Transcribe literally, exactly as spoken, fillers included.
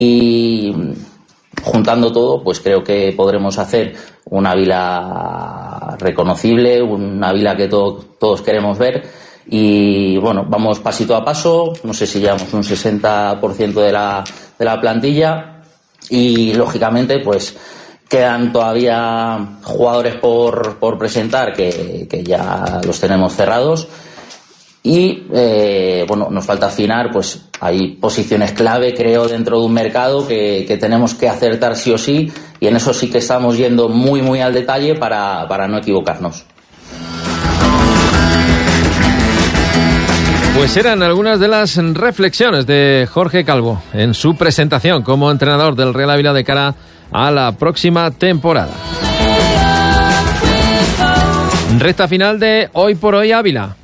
y juntando todo, pues creo que podremos hacer una Ávila reconocible, una Ávila que to- todos queremos ver. Y bueno, vamos pasito a paso. No sé si llevamos un sesenta por ciento de la, de la plantilla y lógicamente pues quedan todavía jugadores por, por presentar que, que ya los tenemos cerrados. Y eh, bueno, nos falta afinar, pues hay posiciones clave, creo, dentro de un mercado que, que tenemos que acertar sí o sí, y en eso sí que estamos yendo muy muy al detalle para, para no equivocarnos. Pues eran algunas de las reflexiones de Jorge Calvo en su presentación como entrenador del Real Ávila de cara a la próxima temporada. Recta final de Hoy por Hoy Ávila.